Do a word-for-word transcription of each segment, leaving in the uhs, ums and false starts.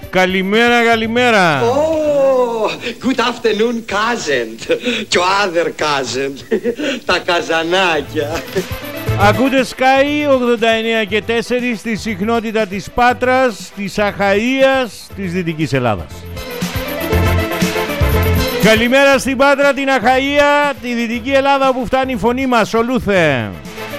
Καλημέρα, καλημέρα. Oh, good afternoon, cousin. Και ο other cousin. Τα καζανάκια. Ακούτε Sky ογδόντα εννέα και τέσσερα στη συχνότητα της Πάτρας, της Αχαΐας, της Δυτικής Ελλάδας. Καλημέρα στην Πάτρα, την Αχαΐα, τη Δυτική Ελλάδα όπου φτάνει η φωνή μας, ο Λούθε.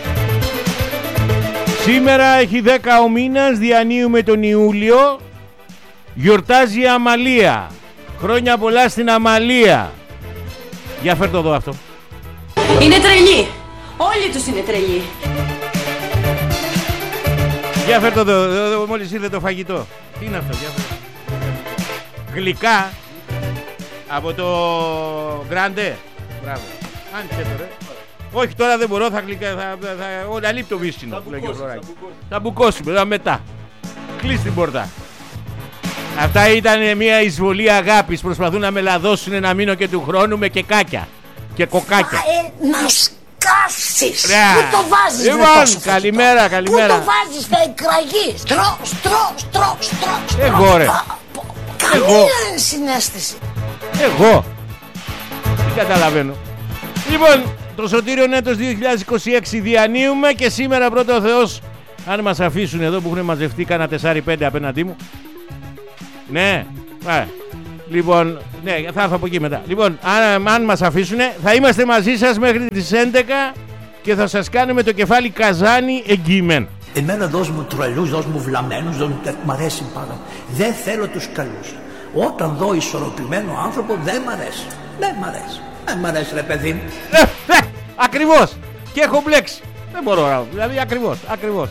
Σήμερα έχει δέκα ο μήνας, διανύουμε τον Ιούλιο. Γιορτάζει η Αμαλία. Χρόνια πολλά στην Αμαλία. Για φέρ' το εδώ αυτό. Είναι τρελή. Όλοι τους είναι τρελοί. Για φέρ' το εδώ, εδώ μόλις ήρθε το φαγητό. Τι είναι αυτό, για φέρ'. Γλυκά. Από το Γκράντε. Μπράβο. Άνοιξε το ρε. Όχι τώρα δεν μπορώ, θα γλυκά, θα, θα, θα, όλα λείπει το βίσκινο που λέγει ο Φλωράκης. Θα μπουκώσουμε, θα μετά. Κλείς την πόρτα. Αυτά ήταν μια εισβολή αγάπης. Προσπαθούν να με λαδώσουν να μείνω και του χρόνου με κεκάκια και κοκάκια. Ε, να σκάσεις. Ρεά. Πού το βάζεις Λοιπόν, ρε τόσο καλημέρα, φαγητό. καλημέρα. Πού το βάζεις να εκραγείς. Τρως, τρως, τρως, τρως. Εγώ ρε. Εγώ. Καμία συναίσθηση. Εγώ. Δεν καταλαβαίνω. Λοιπόν, το Σωτήριο Νέτος δύο χιλιάδες είκοσι έξι διανύουμε και σήμερα πρώτα ο Θεός, αν μας αφήσουν εδώ που έχουν μαζευτεί κάνα τεσσάρι πέντε απέναντί μου. Ναι, α, λοιπόν, ναι, θα έρθω από εκεί μετά. Λοιπόν, αν, αν μας αφήσουνε, θα είμαστε μαζί σας μέχρι τις έντεκα και θα σας κάνουμε το κεφάλι καζάνι εγγυημένο. Εμένα δώσ' μου τρελούς, δώσ' μου βλαμμένους, δώσ' μου... μ' αρέσει πάρα. Δεν θέλω τους καλούς. Όταν δω ισορροπημένο άνθρωπο δεν μ' αρέσει. Δεν μ' αρέσει. Δεν μ' αρέσει ρε παιδί μου. Ε, ε, ακριβώς. Και έχω μπλέξει. Δεν μπορώ, δηλαδή ακριβώς, ακριβώς.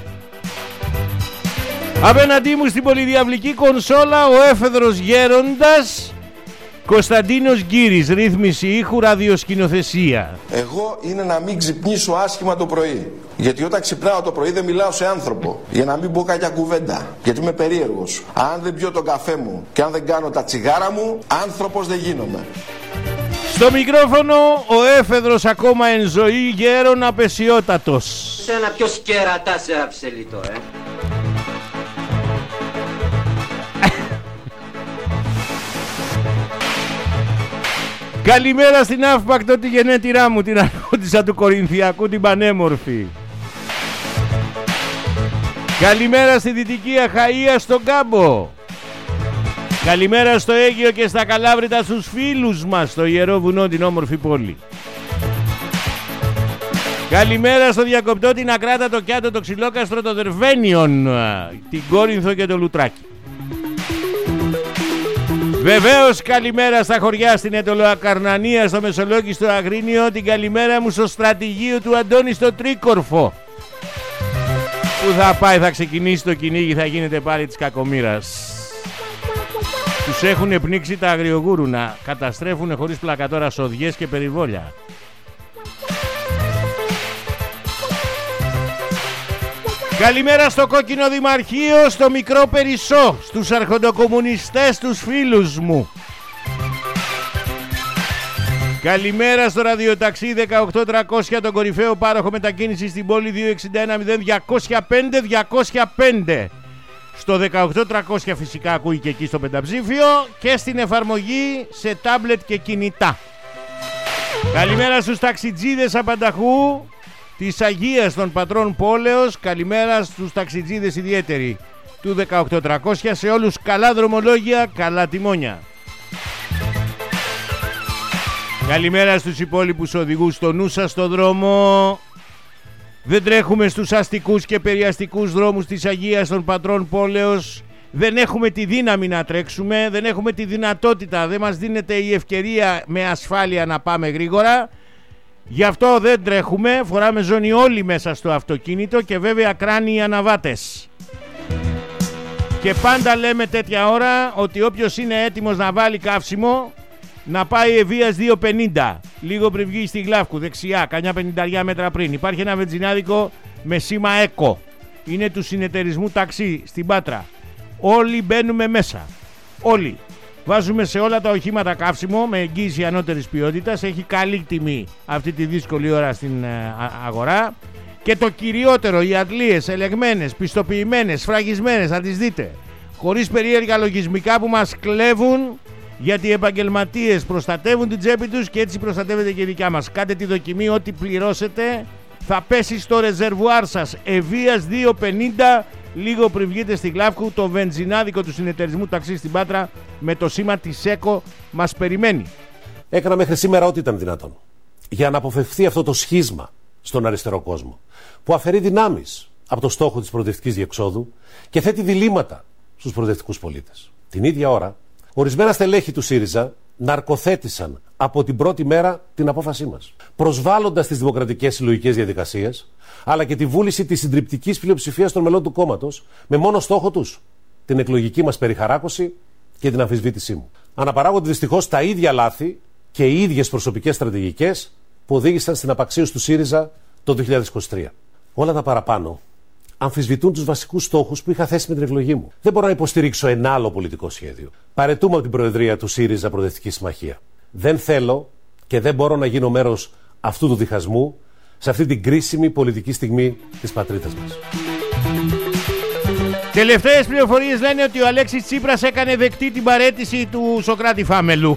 Απέναντί μου στην πολυδιαυλική κονσόλα ο έφεδρος γέροντας Κωνσταντίνος Γκύρης, ρύθμιση ήχου, ραδιοσκηνοθεσία. Εγώ είναι να μην ξυπνήσω άσχημα το πρωί. Γιατί όταν ξυπνάω το πρωί δεν μιλάω σε άνθρωπο. Για να μην πω κακιά κουβέντα. Γιατί είμαι περίεργος. Αν δεν πιω τον καφέ μου και αν δεν κάνω τα τσιγάρα μου, άνθρωπος δεν γίνομαι. Στο μικρόφωνο ο έφεδρος ακόμα εν ζωή, γέρον απεσιότατος. Σένα ποιος κερατά σε αψελιτό, ε. Καλημέρα στην Αύπακτο, τη γενέτειρά μου, την αρχόντισσα του Κορινθιακού, την πανέμορφη. Καλημέρα στη Δυτική Αχαΐα, στον Κάμπο. Καλημέρα στο Αίγυο και στα Καλάβρητα στους φίλους μας, στο Ιερό Βουνό, την όμορφη πόλη. Καλημέρα στο Διακοπτό, την Ακράτα, το Κιάτο, το Ξυλόκαστρο, το Δερβένιον, την Κόρινθο και το Λουτράκι. Βεβαίως καλημέρα στα χωριά, στην Ετωλοακαρνανία, στο Μεσολόγγι, στο Αγρίνιο. Την καλημέρα μου στο στρατηγείο του Αντώνη στο Τρίκορφο. Που θα πάει, θα ξεκινήσει το κυνήγι, θα γίνεται πάλι της κακομοίρας. Τους έχουν πνίξει τα αγριογούρουνα, καταστρέφουν χωρίς πλακατόρα σοδιές και περιβόλια. Καλημέρα στο Κόκκινο Δημαρχείο, στο Μικρό Περισσό, στους αρχοντοκομμουνιστές, τους φίλους μου. Καλημέρα στο ραδιοταξί δεκαοκτώ τριακόσια, τον κορυφαίο πάροχο μετακίνησης στην πόλη, δύο εξήντα ένα μηδέν διακόσια πέντε διακόσια πέντε. Στο δεκαοκτώ τριακόσια φυσικά ακούει και εκεί στο πενταψήφιο και στην εφαρμογή σε τάμπλετ και κινητά. Καλημέρα στους ταξιτζίδες απανταχού της Αγίας των Πατρών Πόλεως. Καλημέρα στους ταξιτζίδες ιδιαίτεροι του δεκαοκτώ τριακόσια, σε όλους καλά δρομολόγια, καλά τιμόνια. Καλημέρα στους υπόλοιπους οδηγούς, στο νου σας στο δρόμο. Δεν τρέχουμε στους αστικούς και περιαστικούς δρόμους της Αγίας των Πατρών Πόλεως. Δεν έχουμε τη δύναμη να τρέξουμε, δεν έχουμε τη δυνατότητα, δεν μας δίνεται η ευκαιρία με ασφάλεια να πάμε γρήγορα. Γι' αυτό δεν τρέχουμε, φοράμε ζώνη όλοι μέσα στο αυτοκίνητο και βέβαια κράνοι αναβάτες. Και πάντα λέμε τέτοια ώρα ότι όποιος είναι έτοιμος να βάλει καύσιμο, να πάει Ευβοίας δύο πενήντα, λίγο πριν βγει στη Γλάφκου, δεξιά, κανιά πενήντα μέτρα πριν. Υπάρχει ένα βενζινάδικο με σήμα ΕΚΟ. Είναι του συνεταιρισμού ταξί στην Πάτρα. Όλοι μπαίνουμε μέσα. Όλοι. Βάζουμε σε όλα τα οχήματα καύσιμο με εγγύηση ανώτερης ποιότητας. Έχει καλή τιμή αυτή τη δύσκολη ώρα στην αγορά. Και το κυριότερο, οι αντλίες ελεγμένες, πιστοποιημένες, σφραγισμένες, θα τις δείτε. χωρίς περίεργα λογισμικά που μας κλέβουν, γιατί οι επαγγελματίες προστατεύουν την τσέπη τους και έτσι προστατεύεται και η δικιά μας. Κάντε τη δοκιμή, ό,τι πληρώσετε θα πέσει στο ρεζερβουάρ σας. Ευβίας δύο πενήντα, λίγο πριν βγείτε στη Γλάφκου, το βενζινάδικο του συνεταιρισμού ταξί στην Πάτρα με το σήμα της ΕΚΟ μας περιμένει. Έκανα μέχρι σήμερα ό,τι ήταν δυνατόν για να αποφευθεί αυτό το σχίσμα στον αριστερό κόσμο που αφαιρεί δυνάμεις από το στόχο της προοδευτικής διεξόδου και θέτει διλήμματα στους προοδευτικούς πολίτες. Την ίδια ώρα, ορισμένα στελέχη του ΣΥΡΙΖΑ ναρκοθέτησαν από την πρώτη μέρα την απόφασή μας, προσβάλλοντας τις δημοκρατικές συλλογικές διαδικασίες, αλλά και τη βούληση της συντριπτικής πλειοψηφίας των μελών του κόμματος, με μόνο στόχο τους την εκλογική μας περιχαράκωση και την αμφισβήτησή μου. Αναπαράγονται δυστυχώς τα ίδια λάθη και οι ίδιες προσωπικές στρατηγικές που οδήγησαν στην απαξίωση του ΣΥΡΙΖΑ το δύο χιλιάδες είκοσι τρία. Όλα τα παραπάνω αμφισβητούν τους βασικούς στόχους που είχα θέσει με την εκλογή μου. Δεν μπορώ να υποστηρίξω ένα άλλο πολιτικό σχέδιο. Παραιτούμε από την Προεδρία του ΣΥΡΙΖΑ Προοδευτική Συμμαχία. Δεν θέλω και δεν μπορώ να γίνω μέρος αυτού του διχασμού σε αυτή την κρίσιμη πολιτική στιγμή της πατρίδας μας. Τελευταίες πληροφορίες λένε ότι ο Αλέξης Τσίπρας έκανε δεκτή την παραίτηση του Σωκράτη Φάμελου.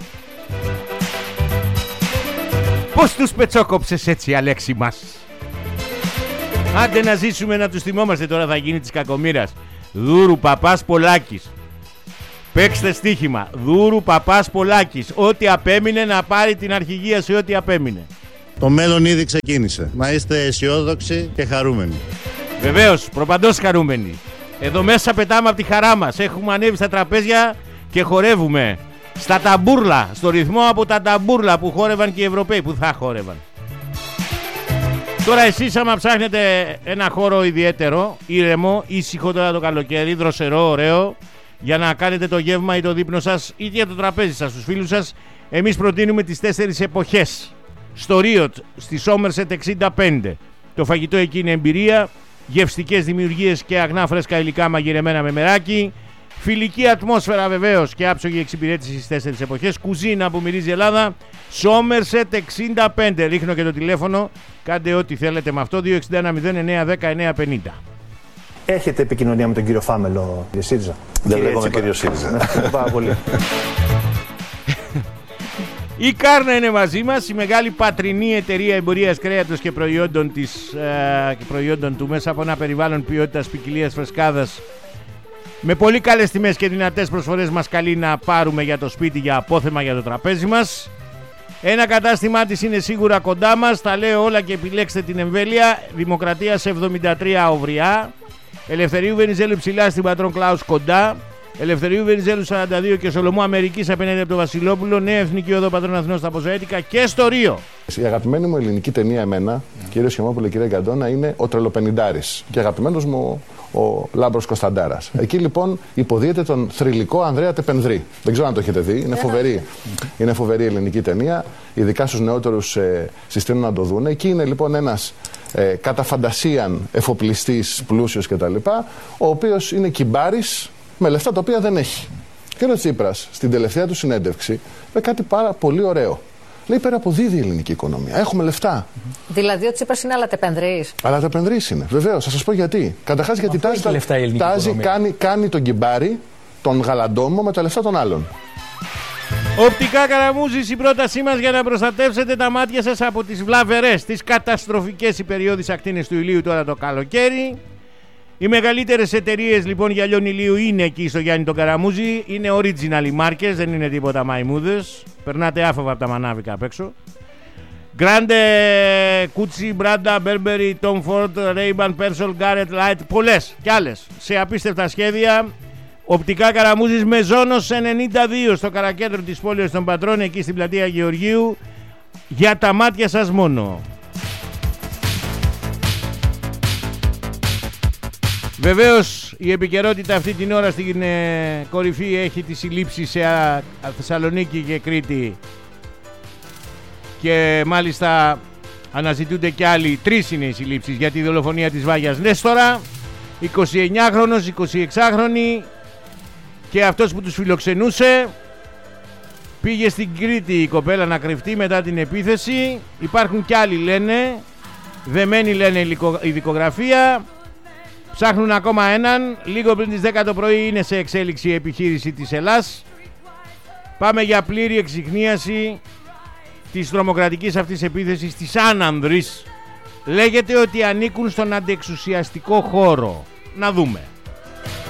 Πώς τους πετσόκοψες έτσι, Αλέξη μας? Άντε να ζήσουμε να τους θυμόμαστε, τώρα θα γίνει της κακομοίρας. Δούρου Παπάς Πολάκης. Παίξτε στοίχημα. Δούρου Παπάς Πολάκης. Ό,τι απέμεινε να πάρει την αρχηγία σε ό,τι απέμεινε. Το μέλλον ήδη ξεκίνησε. Να είστε αισιόδοξοι και χαρούμενοι. Βεβαίως, προπαντός χαρούμενοι. Εδώ μέσα πετάμε από τη χαρά μας. Έχουμε ανέβει στα τραπέζια και χορεύουμε. Στα ταμπούρλα, στο ρυθμό από τα ταμπούρλα που χόρευαν και οι Ευρωπαίοι, που θα χόρευαν. Τώρα εσείς άμα ψάχνετε ένα χώρο ιδιαίτερο, ήρεμο, ήσυχο τώρα το καλοκαίρι, δροσερό, ωραίο, για να κάνετε το γεύμα ή το δείπνο σας ή για το τραπέζι σας, στους φίλους σας, εμείς προτείνουμε τις τέσσερις εποχές. Στο Ρίοτ, στη Σόμερσετ εξήντα πέντε. Το φαγητό εκεί είναι εμπειρία, γευστικές δημιουργίες και αγνά φρέσκα υλικά μαγειρεμένα με μεράκι, φιλική ατμόσφαιρα βεβαίως και άψογη εξυπηρέτηση στις τέσσερις εποχές, κουζίνα που μυρίζει Ελλάδα. Σόμερσετ εξήντα πέντε. Ρίχνω και το τηλέφωνο. Κάντε ό,τι θέλετε με αυτό. δύο έξι ένα μηδέν εννιά ένα μηδέν εννιά πενήντα. Έχετε επικοινωνία με τον κύριο Φάμελο, κύριε ΣΥΡΙΖΑ? Δεν λέγομαι κύριο ΣΥΡΙΖΑ. Πάρα πολύ. Η Κάρνα είναι μαζί μας, η μεγάλη πατρινή εταιρεία εμπορίας κρέατος και προϊόντων, της, ε, και προϊόντων του μέσα από ένα περιβάλλον ποιότητας, ποικιλίας, φρεσκάδας. Με πολύ καλές τιμές και δυνατές προσφορές μας καλεί να πάρουμε για το σπίτι, για απόθεμα, για το τραπέζι μας. Ένα κατάστημά της είναι σίγουρα κοντά μας, τα λέω όλα και επιλέξτε την εμβέλεια. Δημοκρατίας εβδομήντα τρία Αυριά, Ελευθερίου Βενιζέλου ψηλά στην Πατρών Κλάους κοντά, Ελευθερίου Βενιζέλου σαράντα δύο και Σολομού Αμερικής απέναντι από το Βασιλόπουλο, Νέα Εθνική Οδό Πατρών Αθηνών στα Ποζοέτικα και στο Ρίο. Η αγαπημένη μου ελληνική ταινία εμένα, κύριο Σχημόπουλο και κύριε Γκαντώνα, είναι Ο Τρελοπενηντάρης και αγαπημένος μου ο Λάμπρος Κωνσταντάρας. Εκεί λοιπόν υποδίεται τον θρυλικό Ανδρέα Τεπενδρή. Δεν ξέρω αν το έχετε δει, είναι φοβερή. Είναι φοβερή ελληνική ταινία, ειδικά στους νεότερους ε, συστήνω να το δουν. Εκεί είναι λοιπόν ένας ε, κατά φαντασίαν εφοπλιστής, πλούσιος κτλ., ο οποίος είναι κυμπάρης με λεφτά τα οποία δεν έχει. Και ο Τσίπρας στην τελευταία του συνέντευξη είπε κάτι πάρα πολύ ωραίο. Λέει πέρα αποδίδει η ελληνική οικονομία. Έχουμε λεφτά. Δηλαδή ο Τσίπρας είναι αλατεπενδρής. Αλατεπενδρής είναι. Βεβαίως. Θα σας πω γιατί. Καταρχάς γιατί τάζει, τάζει κάνει, κάνει τον κυμπάρι, τον γαλαντόμο με τα λεφτά των άλλων. Οπτικά Καραμούζης, η πρότασή μας για να προστατεύσετε τα μάτια σας από τις βλαβερές, τις καταστροφικές υπεριώδεις ακτίνες του ηλίου τώρα το καλοκαίρι. Οι μεγαλύτερες εταιρείες λοιπόν γυαλιών ηλίου είναι εκεί στο Γιάννη τον Καραμούζη. Είναι original οι μάρκες, δεν είναι τίποτα μαϊμούδες. Περνάτε άφοβα από τα μανάβικα απ' έξω. Grande, Gucci, Prada, Burberry, Tom Ford, Ray-Ban, Persol, Garrett, Light, πολλές κι άλλες σε απίστευτα σχέδια. Οπτικά Καραμούζης με Ζώνος ενενήντα δύο στο καρακέντρο της πόλης των Πατρών, εκεί στην πλατεία Γεωργίου. Για τα μάτια σας μόνο. Βεβαίως η επικαιρότητα αυτή την ώρα στην ε, κορυφή έχει τις συλλήψεις σε α, α, Θεσσαλονίκη και Κρήτη και μάλιστα αναζητούνται και άλλοι. Τρεις είναι οι συλλήψεις για τη δολοφονία της Βάγιας Νέστορα, εικοσιεννιάχρονος, εικοσιεξάχρονη, και αυτός που τους φιλοξενούσε. Πήγε στην Κρήτη η κοπέλα να κρυφτεί μετά την επίθεση. Υπάρχουν κι άλλοι λένε, δεμένοι λένε η δικογραφία. Ψάχνουν ακόμα έναν. Λίγο πριν τις δέκα το πρωί είναι σε εξέλιξη η επιχείρηση της Ελλάς. Πάμε για πλήρη εξιχνίαση της τρομοκρατικής αυτής επίθεσης της άνανδρης. Λέγεται ότι ανήκουν στον αντιεξουσιαστικό χώρο. Να δούμε.